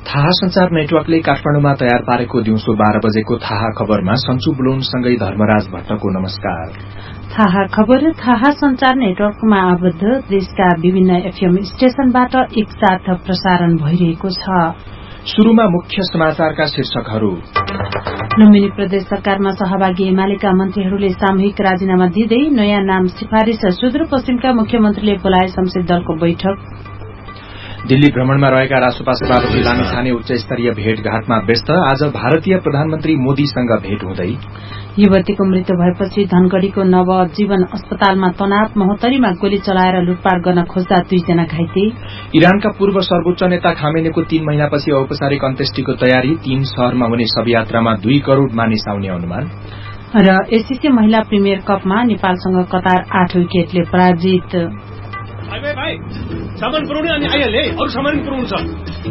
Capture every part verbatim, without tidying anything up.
थाहा संचार नेटवर्कले काठमाडौँमा तयार पारेको दिउँसो बाह्र बजेको थाहा खबरमा सन्चु बुलोनसँगै धर्मराज भट्टको नमस्कार। थाहा खबर थाहा संचार नेटवर्कमा आबद्ध देशका विभिन्न एफएम स्टेशनबाट एकसाथ प्रसारण भइरहेको छ। शुरूमा मुख्य समाचारका शीर्षकहरू। लुम्बिनी प्रदेश सरकारमा सहभागी एमालेका मन्त्रीहरूले सामूहिक राजीनामा दिँदै नयाँ नाम सिफारिश। सुदूरपश्चिमका मुख्यमन्त्रीले बोलाए संसद दलको बैठक। दिल्ली भ्रमणमा रहेका रासोपा सभापति लामिछाने उच्च स्तरीय भेटघाटमा व्यस्त। आज भारतीय प्रधानमन्त्री मोदीसँग भेट हुँदै। युवतीको मृत्यु भएपछि धनगढ़ीको नवजीवन अस्पतालमा तनाव। महोत्तरीमा गोली चलाएर लुटपाट गर्न खोज्दा दुईजना घाइते। इरानका पूर्व सर्वोच्च नेता खामेनीको तीन महिनापछि औपचारिक अन्त्येष्टिको तयारी। तीन शहरमा हुने शवयात्रामा दुई करोड़ मानिस आउने अनुमान। र एसीसी महिला प्रिमियर कपमा नेपालसँग कतार आठ विकेटले पराजित। भाइ भाइ सामान पुर्याउने अनि आइहाले अरु सामान पुर्याउनु छ।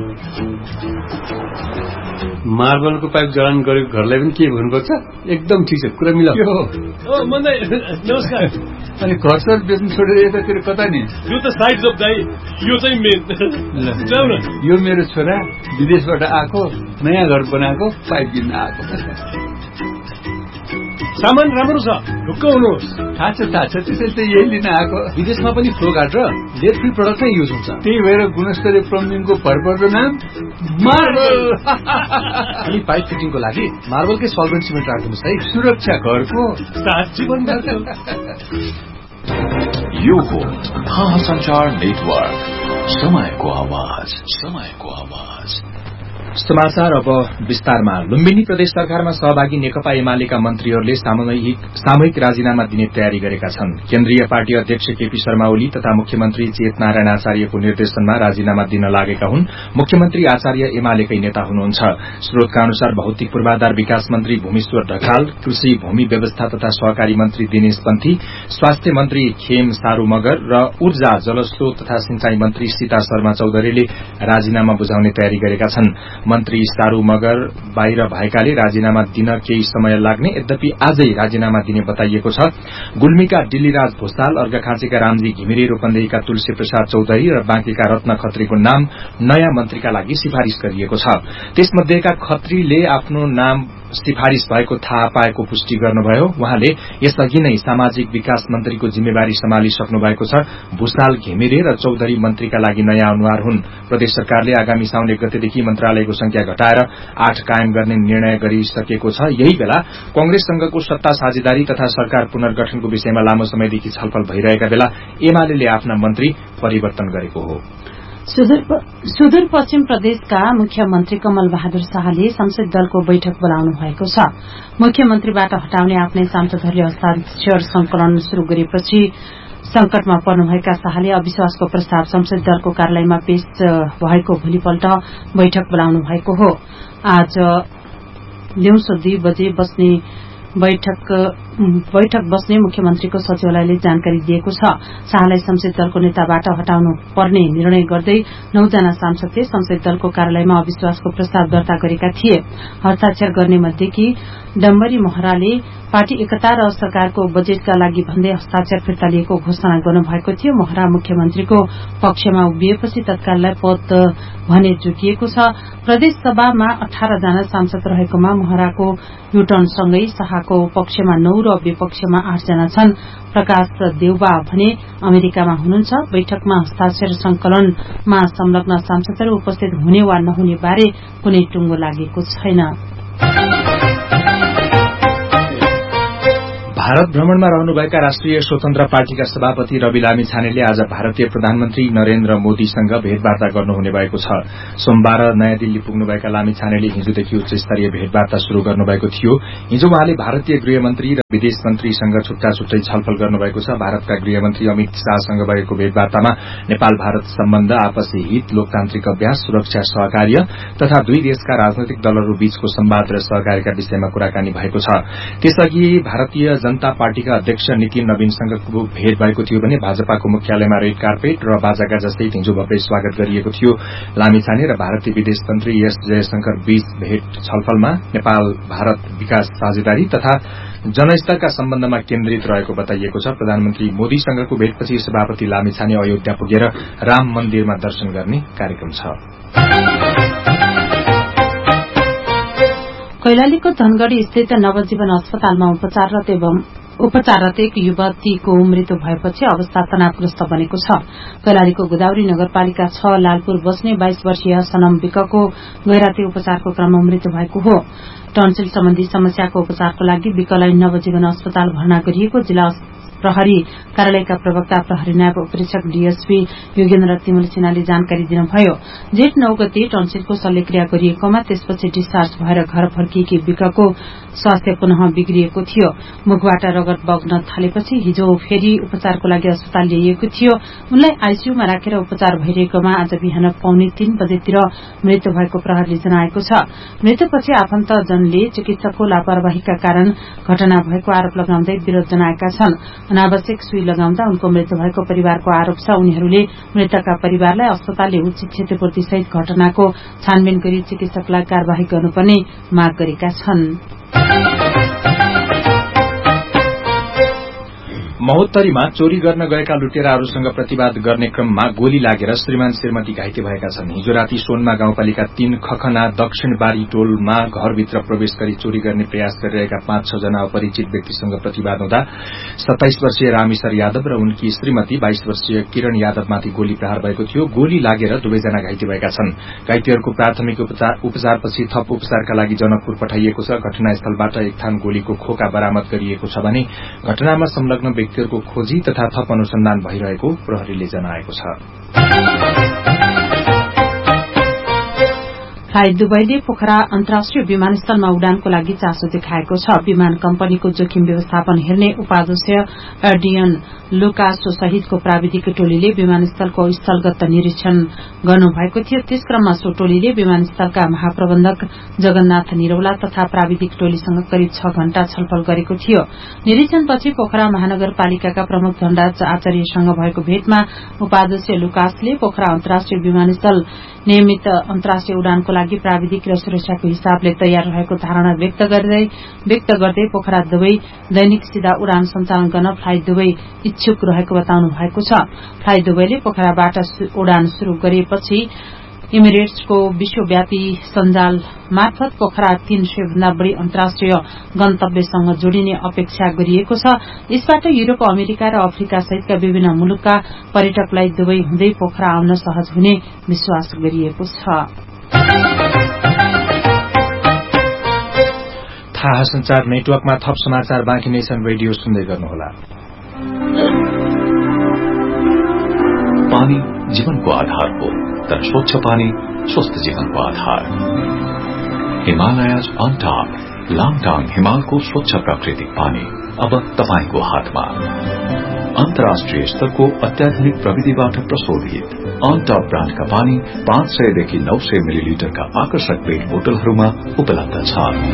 मार्बलको पाइप जडान गरेको घरलाई पनि के भन्नुपर्छ? एकदम ठिक छ, कुरा मिलाऊ। ओ मन्दै नमस्कार। अनि घर सर बेच्नु छोडेर यतातिर कता नि? यो त साइड जब दाइ, यो चाहिँ मेन। जाऊ न। यो मेरो छोरा विदेशबाट आएको, नयाँ घर बनाएको, पाइप किन्न आएको। सामान राम्रो छ, ढुक्क हुनुहोस्। थाहा छ थाहा छ, त्यसैले त यही लिन आएको। विदेशमा पनि फ्लो गार्ड र लेड फ्री प्रडक्ट नै युज हुन्छ। त्यही भएर गुणस्तरीय प्लम्बिङको भरपर्दो नाम मार्बल। अनि पाइप फिटिङको लागि मार्बलकै सल्भेन्ट सिमेन्ट राख्नुहोस् है। सुरक्षा घरको साथ जीवन भर। यो हो थाहा संचार नेटवर्क, समयको आवाज, समयको आवाज। समाचार अब विस्तारमा। लुम्बिनी प्रदेश सरकारमा सहभागी नेकपा एमालेका मन्त्रीहरूले सामूहिक सामूहिक राजीनामा दिने तयारी गरेका छन्। केन्द्रीय पार्टी अध्यक्ष केपी शर्मा ओली तथा मुख्यमन्त्री चेतनारायण आचार्यको निर्देशनमा राजीनामा दिन लागेका हुन्। मुख्यमन्त्री आचार्य एमालेकै नेता हुनुहुन्छ। स्रोतका अनुसार भौतिक पूर्वाधार विकास मन्त्री भूमेश्वर ढकाल, कृषि भूमि व्यवस्था तथा सहकारी मन्त्री दिनेश पन्थी, स्वास्थ्य मन्त्री खेम सारू मगर र ऊर्जा जलस्रोत तथा सिंचाई मन्त्री सीता शर्मा चौधरीले राजीनामा बुझाउने तयारी गरेका छन्। मन्त्री सारू मगर बाहिर भएकाले राजीनामा दिन केही समय लाग्ने, यद्यपि आजै राजीनामा दिने बताइएको छ। गुल्मीका डिल्लीराज भोसाल, अर्घाखाँचीका रामजी घिमिरे, रूपन्देहीका तुलसी प्रसाद चौधरी र बाँकीका रत्न खत्रीको नाम नयाँ मन्त्रीका लागि सिफारिश गरिएको छ। त्यसमध्येका खत्रीले आफ्नो नाम सिफारिश भएको थाहा पाएको पुष्टि गर्नुभयो। उहाँले यसअघि नै सामाजिक विकास मन्त्रीको जिम्मेवारी सम्हालिसक्नु भएको छ। भूषाल, घिमिरे र चौधरी मन्त्रीका लागि नयाँ अनुहार हुन्। प्रदेश सरकारले आगामी साउन एक गतेदेखि मन्त्रालयको संख्या घटाएर आठ कायम गर्ने निर्णय गरिसकेको छ। यही बेला कंग्रेससँगको सत्ता साझेदारी तथा सरकार पुनर्गठनको विषयमा लामो समयदेखि छलफल भइरहेका बेला एमाले आफ्ना मन्त्री परिवर्तन गरेको हो। सुदूरपश्चिम प्रदेशका मुख्यमन्त्री कमल बहादुर शाहले संसद दलको बैठक बोलाउनु भएको छ। मुख्यमन्त्रीबाट हटाउने आफ्नै सांसदहरूले हस्ताक्षर संकलन शुरू गरेपछि संकटमा पर्नुभएका शाहले अविश्वासको प्रस्ताव संसद दलको कार्यालयमा पेश भएको भोलिपल्ट बैठक बोलाउनु भएको हो। आज दिउँसो दुई बजे बस्ने बैठक बैठक बस्ने मुख्यमन्त्रीको सचिवालयले जानकारी दिएको छ। शाहलाई संसद दलको नेताबाट हटाउनु पर्ने निर्णय गर्दै नौजना सांसदले संसद दलको कार्यालयमा अविश्वासको प्रस्ताव दर्ता गरेका थिए। हस्ताक्षर गर्ने मध्येकी डम्बरी महराले पार्टी एकता र सरकारको बजेटका लागि भन्दै हस्ताक्षर फिर्ता लिएको घोषणा गर्नुभएको थियो। महरा मुख्यमन्त्रीको पक्षमा उभिएपछि तत्काललाई पद भने झुकिएको छ। प्रदेश सभामा अठार जना सांसद रहेकोमा महराको युटर्नसँगै शाहको पक्षमा नौ र विपक्षमा आठ जना छन्। प्रकाश देउबा भने अमेरिकामा हुनुहुन्छ। बैठकमा हस्ताक्षर संकलनमा संलग्न सांसदहरू उपस्थित हुने वा नहुने बारे कुनै टुङ्गो लागेको छैन। भारत भ्रमणमा रहनुभएका राष्ट्रिय स्वतन्त्र पार्टीका सभापति रवि लामिछानेले आज भारतीय प्रधानमन्त्री नरेन्द्र मोदीसँग भेटवार्ता गर्नुहुने भएको छ। सोमबार नयाँ दिल्ली पुग्नुभएका लामिछानेले हिजोदेखि उच्च स्तरीय भेटवार्ता शुरू गर्नुभएको थियो। हिजो उहाँले भारतीय गृहमन्त्री र विदेश मन्त्रीसँग छुट्टा छुट्टै छलफल गर्नुभएको छ। भारतका गृहमन्त्री अमित शाहसँग भएको भेटवार्तामा नेपाल भारत सम्बन्ध, आपसी हित, लोकतान्त्रिक अभ्यास, सुरक्षा सहकार्य तथा दुई देशका राजनैतिक दलहरू बीचको संवाद र सहकार्यका विषयमा कुराकानी भएको छ। त्यसअघि भारतीय जनता पार्टीका अध्यक्ष नितिन नवीनसँगको भेट भएको थियो भने भाजपाको मुख्यालयमा रेड कार्पेट र बाजागाजा सहित हिजो भव्य स्वागत गरिएको थियो। लामिछाने र भारतीय विदेश मन्त्री एस जयशंकर बीच भेट छलफलमा नेपाल भारत विकास साझेदारी तथा जनस्तरका सम्बन्धमा केन्द्रित रहेको बताइएको छ। प्रधानमन्त्री मोदीसँगको भेटपछि सभापति लामिछाने अयोध्या पुगेर राम मन्दिरमा दर्शन गर्ने कार्यक्रम छ। कैलालीको धनगढ़ी स्थित नवजीवन अस्पतालमा उपचाररत एवं उपचाररत एक युवतीको मृत्यु भएपछि अवस्था तनावग्रस्त बनेको छ। कैलालीको गोदावरी नगरपालिका छ लालपुर बस्ने बाइस वर्षीय सनम विकको गैराती उपचारको क्रममा मृत्यु भएको हो। टन्सिल सम्बन्धी समस्याको उपचारको लागि विकलाई नवजीवन अस्पताल भर्ना गरिएको जिल्ला प्रहरी कार्यालयका प्रवक्ता प्रहरी नायब उपरीक्षक डीएसपी योगेन्द्र तिमल सिन्हाले जानकारी दिनुभयो। जेठ नौ गते टन्सिलको शल्यक्रिया गरिएकोमा त्यसपछि डिस्चार्ज भएर घर फर्किएकी विकको स्वास्थ्य पुनः बिग्रिएको थियो। मुखबाट रगत बग्न थालेपछि हिजो फेरि उपचारको लागि अस्पताल ल्याइएको थियो। उनलाई आईसीयूमा राखेर उपचार भइरहेकोमा आज बिहान पौने तीन बजेतिर मृत्यु भएको प्रहरीले जनाएको छ। मृत्युपछि आफन्तजनले चिकित्सकको लापरवाहीका कारण घटना भएको आरोप लगाउँदै विरोध जनाएका छन्। अनावश्यक सुई लगाउँदा उनको मृत्यु भएको परिवारको आरोप छ। उनीहरूले मृतकका परिवारलाई अस्पतालले उचित क्षतिपूर्ति सहित घटनाको छानबिन गरी चिकित्सकलाई कार्यवाही गर्नुपर्ने माग गरेका छन्। महोत्तरीमा चोरी गर्न गएका लुटेराहरूसँग प्रतिवाद गर्ने क्रममा गोली लागेर श्रीमान श्रीमती घाइते भएका छन्। हिजो राति सोनमा गाउँपालिका तीन खखना दक्षिणबारी टोलमा घरभित्र प्रवेश गरी चोरी गर्ने प्रयास गरिरहेका पाँच छ जना अपरिचित व्यक्तिसँग प्रतिवाद हुँदा सत्ताइस वर्षीय रामेश्वर यादव र उनकी श्रीमती बाइस वर्षीय किरण यादवमाथि गोली प्रहार भएको थियो। गोली लागेर दुवैजना घाइते भएका छन्। घाइतेहरूको प्राथमिक उपचारपछि थप उपचारका लागि जनकपुर पठाइएको छ। घटनास्थलबाट एक थान गोलीको खोका बरामद गरिएको छ भने घटनामा संलग्न व्यक्तिहरूको खोजी तथा थप अनुसन्धान भइरहेको प्रहरीले जनाएको छ। फ्लाइट दुबईले पोखरा अन्तर्राष्ट्रिय विमानस्थलमा उडानको लागि चासो देखाएको छ। विमान कम्पनीको जोखिम व्यवस्थापन हेर्ने उपाध्यक्ष एडियन लुकासो सहितको प्राविधिक टोलीले विमानस्थलको स्थलगत निरीक्षण गर्नुभएको थियो। त्यस क्रममा सो टोलीले विमानस्थलका महाप्रबन्धक जगन्नाथ निरौला तथा प्राविधिक टोलीसँग करिब छ घण्टा छलफल गरेको थियो। निरीक्षणपछि पोखरा महानगरपालिकाका प्रमुख धनराज आचार्यसँग भएको भेटमा उपाध्यक्ष लुकासले पोखरा अन्तर्राष्ट्रिय विमानस्थल नियमित अन्तर्राष्ट्रिय उडानको लागि प्राविधिक र सुरक्षाको हिसाबले तयार रहेको धारणा व्यक्त गर्दै व्यक्त गर्दै पोखरा दुबई दैनिक सीधा उडान सञ्चालन गर्न फ्लाइट दुबई इच्छुक रहेको बताउनु भएको छ। फ्लाइट दुबईले पोखराबाट उडान शुरू गरेपछि इमिरेट्सको विश्वव्यापी सञ्जाल मार्फत पोखरा तीन सय भन्दा बढ़ी अन्तर्राष्ट्रिय गन्तव्यसँग जोडिने अपेक्षा गरिएको छ। यसबाट युरोप, अमेरिका र अफ्रिका सहितका विभिन्न मुलुकका पर्यटकलाई दुबई हुँदै पोखरा आउन सहज हुने विश्वास गरिएको छ। थाहा संचार नेटवर्कमा थप समाचार बाँकी नेसन रेडियो सुन्दै गर्नुहोला। पानी जीवनको आधार हो, तर स्वच्छ पानी स्वस्थ जीवनको आधार। हिमालयज अन टप लाङटाङ हिमालको स्वच्छ प्राकृतिक पानी अब तपाईको हातमा। अन्तर्राष्ट्रिय स्तरको अत्याधुनिक प्रविधिबाट प्रशोधित अन टप ब्रान्डका पानी पाँच सयदेखि नौ सय मिलिलिटरका आकर्षक पेट बोतलहरूमा उपलब्ध छ।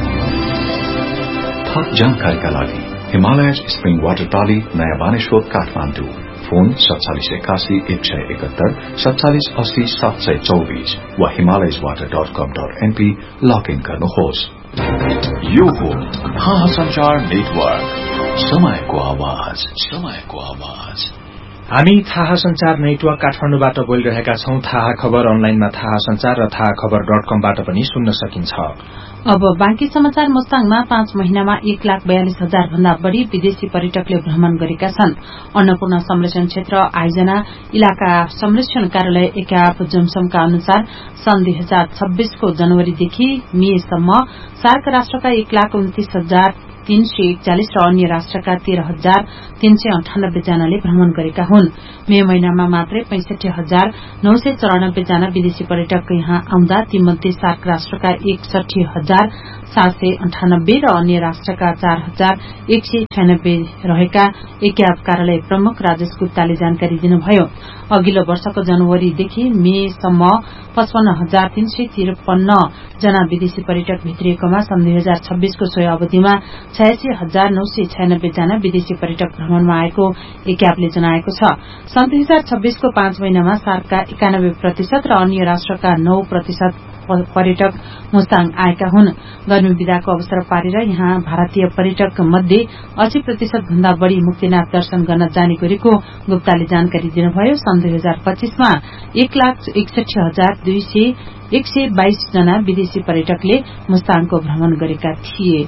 थप जानकारीका लागि हिमालयज स्प्रिङ वाटर टाली, नयाँ बानेश्वर, काठमाडौँ। फोन सत्तालिस एकासी एक सय एकहत्तर सत्तालिस अस्सी सात सय चौबीस वा हिमालयज वाटर डट कम डट एनपी लगइन गर्नुहोस्। यो हो थाहा संचार नेटवर्क, समयको आवाज, समयको आवाज। हामी थाहा संचार नेटवर्क काठमाडौँबाट बोलिरहेका छौं। थाहा खबर अनलाइनमा थाहा संचार र थाहा खबर डट कमबाट पनि सुन्न सकिन्छ। अब बाँकी समाचार। मुस्ताङमा पाँच महिनामा एक लाख बयालिस हजार भन्दा बढ़ी विदेशी पर्यटकले भ्रमण गरेका छन्। अन्नपूर्ण संरक्षण क्षेत्र आयोजना इलाका संरक्षण कार्यालय एकाप जुमसमका अनुसार सन् दुई हजार छब्बीसको जनवरीदेखि मेसम्म सार्क राष्ट्रका एक लाख उन्तीस हजार तीन सय एकचालिस र अन्य राष्ट्रका तेह्र हजार तीन सय अन्ठानब्बे जनाले भ्रमण गरेका हुन्। मे महिनामा मात्रै पैंसठी हजार नौ सय चौरानब्बे जना विदेशी पर्यटक यहाँ आउँदा तीमध्ये सार्क राष्ट्रका एकसठी हजार सात सय अन्ठानब्बे र अन्य राष्ट्रका चार हजार एक सय छयानब्बे रहेका एकाप कार्यालय प्रमुख राजेश गुप्ताले जानकारी दिनुभयो। अघिल्लो वर्षको जनवरीदेखि मेसम्म पचपन्न हजार तीन सय त्रिपन्न जना विदेशी पर्यटक भित्रिएकोमा सन् दुई हजार छब्बीसको सोही अवधिमा छयासी हजार नौ सय छयानब्बे जना विदेशी पर्यटक भ्रमणमा आएको एकापले जनाएको छ। सन् दुई हजार छब्बीसको पाँच महिनामा सार्कका एकानब्बे प्रतिशत र अन्य राष्ट्रका नौ प्रतिशत पर्यटक मुस्ताङ आएका हुन्। गर्मी विदाको अवसर पारेर यहाँ भारतीय पर्यटक मध्ये अस्सी प्रतिशत भन्दा बढ़ी मुक्तिनाथ दर्शन गर्न जाने गरेको गुप्ताले जानकारी दिनुभयो। सन् दुई हजार पच्चीसमा एक लाख एकसठी हजार दुई सय एक सय बाइस जना विदेशी पर्यटकले मुस्ताङको भ्रमण गरेका थिए।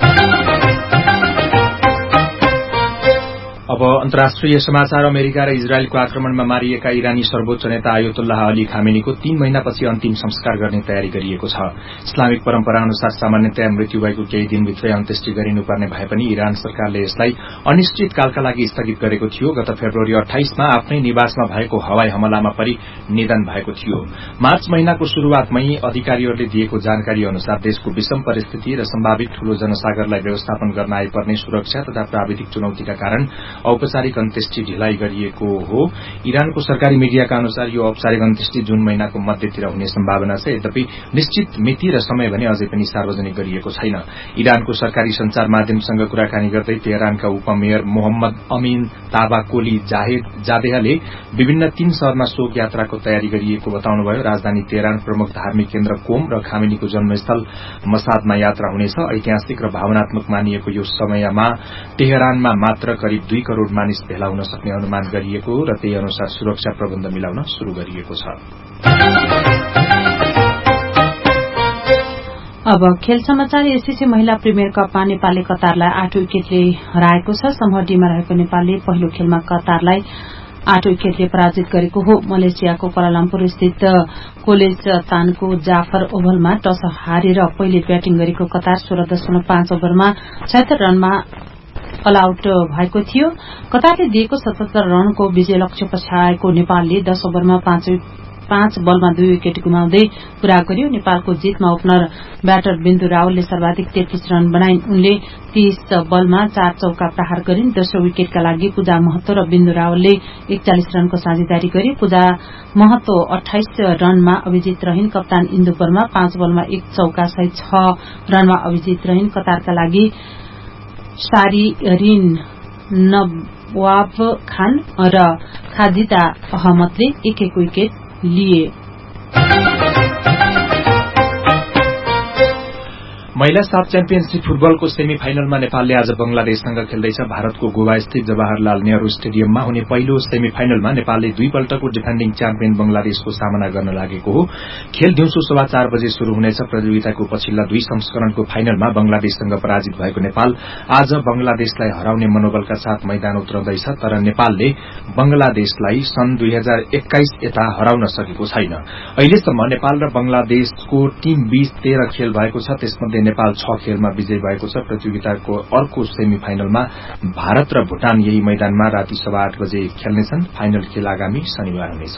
अब अन्तर्राष्ट्रिय समाचार। अमेरिका र इजरायलको आक्रमणमा मारिएका इरानी सर्वोच्च नेता आयतुल्लाह अली खामेनीको तीन महिनापछि अन्तिम संस्कार गर्ने तयारी गरिएको छ। इस्लामिक परम्परा अनुसार सामान्यतया मृत्यु भएको केही दिनभित्रै अन्त्येष्टि गरिनुपर्ने भए पनि इरान सरकारले यसलाई अनिश्चितकालका लागि स्थगित गरेको थियो। गत फेब्रुअरी अठाइसमा आफ्नै निवासमा भएको हवाई हमलामा परि निधन भएको थियो। मार्च महिनाको शुरूआतमै अधिकारीहरूले दिएको जानकारी अनुसार देशको विषम परिस्थिति र सम्भावित ठूलो जनसागरलाई व्यवस्थापन गर्न आइपर्ने सुरक्षा तथा प्राविधिक चुनौतीका कारण औपचारिक अन्त्येष्टि ढिलाइ गरिएको हो। इरानको सरकारी मीडियाका अनुसार यो औपचारिक अन्त्येष्टि जुन महिनाको मध्यतिर हुने सम्भावना छ। यद्यपि निश्चित मिति र समय भने अझै पनि सार्वजनिक गरिएको छैन। इरानको सरकारी संचार माध्यमसँग कुराकानी गर्दै तेहरानका उपमेयर मोहम्मद अमीन ताबाकोली जादेहले विभिन्न तीन शहरमा शोक यात्राको तयारी गरिएको बताउनुभयो। राजधानी तेहरान, प्रमुख धार्मिक केन्द्र कोम र खामेनीको जन्मस्थल मसादमा यात्रा हुनेछ। ऐतिहासिक र भावनात्मक मानिएको यो समयमा तेहरानमा मात्र करिब दुई करोड़ मानिस भेला हुन सक्ने अनुमान गरिएको र त्यही अनुसार सुरक्षा प्रबन्ध मिलाउन शुरू गरिएको छ। अब खेल समाचार। एससीसी महिला प्रिमियर कपमा नेपालले कतारलाई आठ विकेटले हराएको छ। समूह डीमा रहेको नेपालले पहिलो खेलमा कतारलाई आठ विकेटले पराजित गरेको हो। मलेसियाको कुआलालम्पुर स्थित कोलेज तानको जाफर ओभलमा टस हारेर पहिले ब्याटिङ गरेको कतार सोह्र दशमलव पाँच ओभरमा छयत्तर रनमा अल आउट भएको थियो। कतारले दिएको सतहत्तर रनको विजय लक्ष्य पछ्याएको नेपालले दश ओभरमा पाँच बलमा दुई विकेट गुमाउँदै पूरा गर्यो। नेपालको जितमा ओपनर ब्याटर बिन्दु रावलले सर्वाधिक तेत्तीस रन बनाइन्। उनले तीस बलमा चार चौका प्रहार गरिन्। दोस्रो विकेटका लागि पूजा महतो र बिन्दु रावलले एकचालिस रनको साझेदारी गरे। पूजा महतो अठाइस रनमा अभिजित रहिन्। कप्तान इन्दु वर्मा पाँच बलमा एक चौका सहित छ रनमा अभिजित रहिन्। कतारका लागि सारी रिन नवाब खान र खाजिदा अहमदले एक एक विकेट लिए। महिला साफ च्याम्पियनशीप फुटबलको सेमी फाइनलमा नेपालले आज बंगलादेशसँग खेल्दैछ। भारतको गोवा स्थित जवाहरलाल नेहरू स्टेडियममा हुने पहिलो सेमी फाइनलमा नेपालले दुईपल्टको डिफेन्डिङ च्याम्पियन बंगलादेशको सामना गर्न लागेको हो। खेल दिउँसो सवा चार बजे शुरू हुनेछ। प्रतियोगिताको पछिल्ला दुई संस्करणको फाइनलमा बंगलादेशसँग पराजित भएको नेपाल आज बंगलादेशलाई हराउने मनोबलका साथ मैदान उत्रँदैछ। तर नेपालले बंगलादेशलाई सन् दुई हजार एक्काइस यता हराउन सकेको छैन। अहिलेसम्म नेपाल र बंगलादेशको टीम बीच तेह्र खेल भएको छ। त्यसमध्ये नेपाल छ खेलमा विजयी भएको छ। प्रतियोगिताको अर्को सेमी फाइनलमा भारत र भूटान यही मैदानमा राति सवा आठ बजे खेल्नेछन्। फाइनल खेल आगामी शनिबार हुनेछ।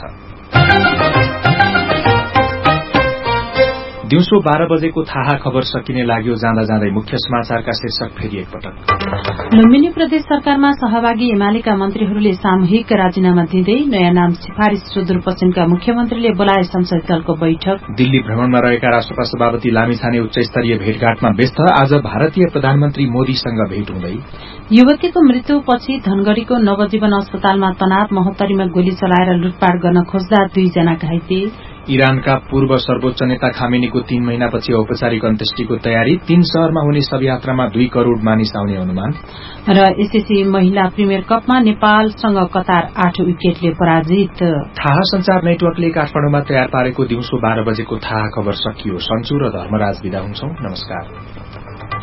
दिउँसो बाह्र बजेको थाहा खबर सकिने लाग्यो। जाँदा जाँदै मुख्य समाचारका शीर्षक फेरि एकपटक। लुम्बिनी प्रदेश सरकारमा सहभागी एमालेका मन्त्रीहरूले सामूहिक राजीनामा दिँदै नयाँ नाम सिफारिश। सुदूरपश्चिमका मुख्यमन्त्रीले बोलाए संसद दलको बैठक। दिल्ली भ्रमणमा रहेका राष्ट्रपति सभापति लामिछाने उच्च स्तरीय भेटघाटमा व्यस्त। आज भारतीय प्रधानमन्त्री मोदीसँग भेट हुँदै। युवतीको मृत्युपछि धनगढ़ीको नवजीवन अस्पतालमा तनाव। महोत्तरीमा गोली चलाएर लुटपाट गर्न खोज्दा दुईजना घाइते। इरानका पूर्व सर्वोच्च नेता खामेनीको तीन महिनापछि औपचारिक अन्त्येष्टिको तयारी। तीन शहरमा हुने शव यात्रामा दुई करोड़ मानिस आउने अनुमान। र एसएससी महिला प्रिमियर कपमा नेपालसँग कतार आठ विकेटले पराजित। थाहा संचार नेटवर्कले काठमाडौँमा तयार पारेको दिउँसो बाह्र बजेको थाहा खबर सकियो। सन्चु र धर्मराज विदा हुन्छौं। नमस्कार।